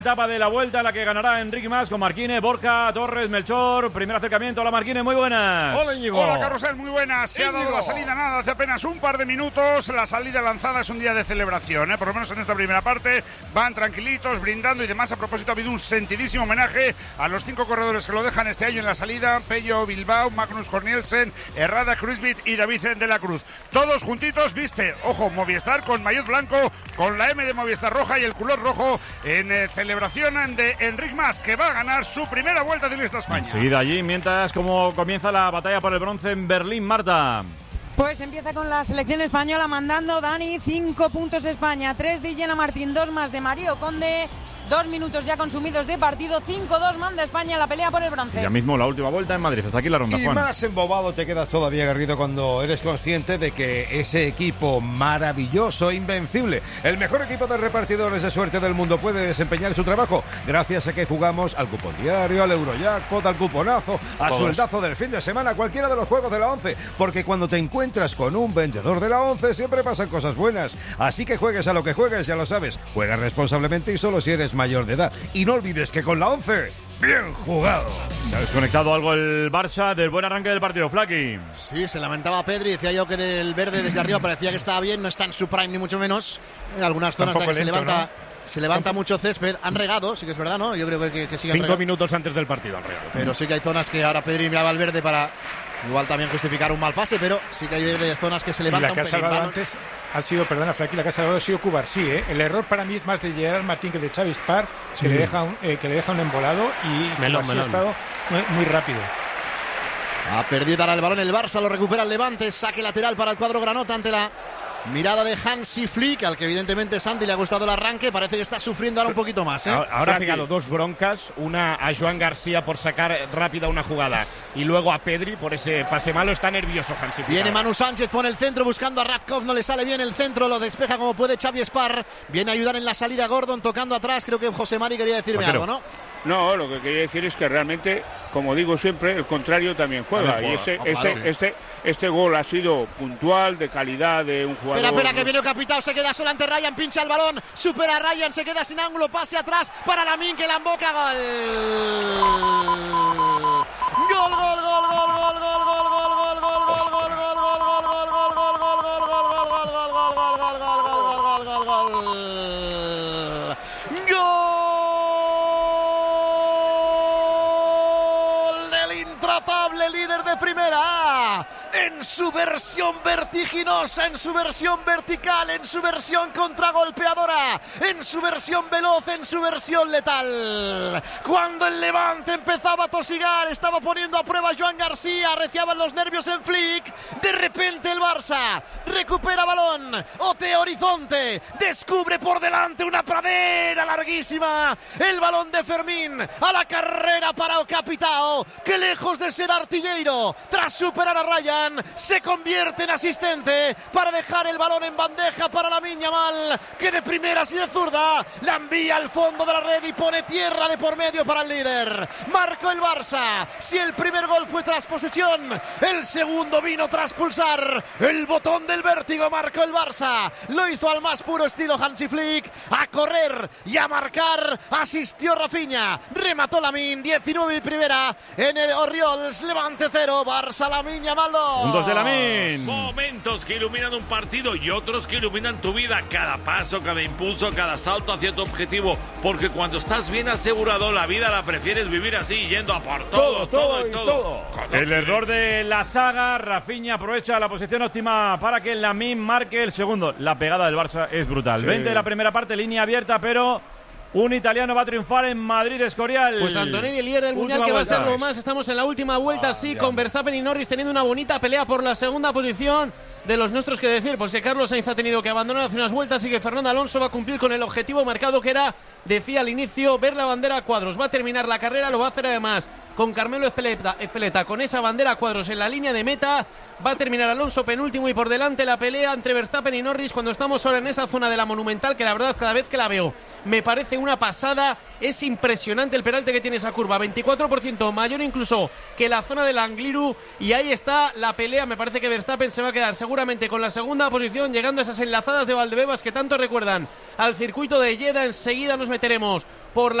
Etapa de la vuelta, la que ganará Enric Mas con Marquínez, Borja, Torres, Melchor. Primer acercamiento. Hola Marquínez, muy buenas. Hola Íñigo. Hola Carrusel, muy buenas. Se ha dado la salida nada hace apenas un par de minutos. La salida lanzada es un día de celebración, por lo menos en esta primera parte. Van tranquilitos, brindando y demás. A propósito, ha habido un sentidísimo homenaje a los 5 corredores que lo dejan este año en la salida: Pello Bilbao, Magnus Cornielsen, Herrada, Kruijswijk y David de la Cruz. Todos juntitos, viste, ojo, Movistar con maillot blanco, con la M de Movistar roja y el culor rojo en celebración de Enric Mas, que va a ganar su primera vuelta de Ciclista España. Enseguida allí, mientras como comienza la batalla por el bronce en Berlín, Marta. Pues empieza con la selección española mandando Dani, 5 puntos España, 3 de Illena Martín, 2 más de Mario Conde. 2 minutos ya consumidos de partido, 5-2 manda España en la pelea por el bronce. Ya mismo la última vuelta en Madrid, hasta aquí la ronda, Y Juan. más embobado te quedas todavía, Garrido, cuando eres consciente de que ese equipo maravilloso, invencible, el mejor equipo de repartidores de suerte del mundo, puede desempeñar su trabajo gracias a que jugamos al cupón diario, al Eurojackpot, al cuponazo, al sueldazo del fin de semana, cualquiera de los juegos de la 11, porque cuando te encuentras con un vendedor de la 11 siempre pasan cosas buenas. Así que juegues a lo que juegues, ya lo sabes, juega responsablemente y solo si eres mayor de edad. Y no olvides que con la 11, bien jugado. ¿Se ha desconectado algo el Barça del buen arranque del partido, Flaki? Sí, se lamentaba Pedri, decía yo que del verde desde arriba parecía que estaba bien, no está en su prime ni mucho menos. En algunas zonas de que se levanta mucho césped, han regado, sí que es verdad, ¿no? Yo creo que sí. 5 minutos antes del partido han regado. Pero sí que hay zonas que ahora Pedri miraba al verde para igual también justificar un mal pase, pero sí que hay zonas que se levantan. Y la que ha salvado antes ha sido, perdona Flaki, la que ha salvado ha sido Cubarsí, ¿eh? El error para mí es más de Gerard Martín que de Xavi Spar, que le deja un embolado, y Cubarsí ha estado muy rápido. Ha perdido ahora el balón el Barça, lo recupera el Levante, saque lateral para el cuadro granota ante la mirada de Hansi Flick, al que evidentemente Santi le ha gustado el arranque, parece que está sufriendo ahora un poquito más, ¿eh? Ahora ha pegado 2 broncas, una a Joan García por sacar rápida una jugada y luego a Pedri por ese pase malo. Está nervioso Hansi Flick. Viene Manu Sánchez, pone el centro buscando a Radkov, no le sale bien el centro, lo despeja como puede Xavi Spar, viene a ayudar en la salida Gordon tocando atrás, creo que José Mari quería decirme algo, ¿no? No, lo que quería decir es que realmente, como digo siempre, el contrario también juega. Y este gol ha sido puntual, de calidad, de un jugador. Espera, que viene Capitao, se queda solo ante Ryan, pincha el balón, supera a Ryan, se queda sin ángulo, pase atrás para Lamine, que la emboca, gol. Líder de primera, en su versión vertiginosa, en su versión vertical, en su versión contragolpeadora, en su versión veloz, en su versión letal. Cuando el Levante empezaba a tosigar, estaba poniendo a prueba a Joan García, arreciaban los nervios en Flick, de repente el Barça recupera balón, otea horizonte, descubre por delante una pradera larguísima, el balón de Fermín, a la carrera para Capitao, que lejos de ser artillero, tras superar a Ryan, se convierte en asistente para dejar el balón en bandeja para Lamine Yamal, que de primeras y de zurda la envía al fondo de la red y pone tierra de por medio para el líder. Marcó el Barça. Si el primer gol fue tras posesión, el segundo vino tras pulsar el botón del vértigo. Marcó el Barça, lo hizo al más puro estilo Hansi Flick, a correr y a marcar. Asistió Rafinha, remató Lamine, 19 y primera en el Oriols. Levante 0, Barça Lamine Yamal 2. Puntos de Lamine. Momentos que iluminan un partido y otros que iluminan tu vida. Cada paso, cada impulso, cada salto hacia tu objetivo. Porque cuando estás bien asegurado, la vida la prefieres vivir así, yendo a por todo. El error de la zaga. Rafinha aprovecha la posición óptima para que Lamine marque el segundo. La pegada del Barça es brutal. 20 de la primera parte, línea abierta, pero un italiano va a triunfar en Madrid, Escorial. Pues Antonelli, el líder del Mundial, que va a ser lo más. Estamos en la última vuelta, sí, con Verstappen y Norris teniendo una bonita pelea por la segunda posición. De los nuestros, que decir, pues que Carlos Sainz ha tenido que abandonar hace unas vueltas y que Fernando Alonso va a cumplir con el objetivo marcado, que era, decía al inicio, ver la bandera a cuadros. Va a terminar la carrera, lo va a hacer además con Carmelo Ezpeleta, con esa bandera a cuadros en la línea de meta. Va a terminar Alonso penúltimo y por delante la pelea entre Verstappen y Norris cuando estamos ahora en esa zona de la Monumental, que la verdad cada vez que la veo me parece una pasada. Es impresionante el peralte que tiene esa curva, 24% mayor incluso que la zona del Angliru, y ahí está la pelea. Me parece que Verstappen se va a quedar seguramente con la segunda posición, llegando a esas enlazadas de Valdebebas que tanto recuerdan al circuito de Jeddah. Enseguida nos meteremos por la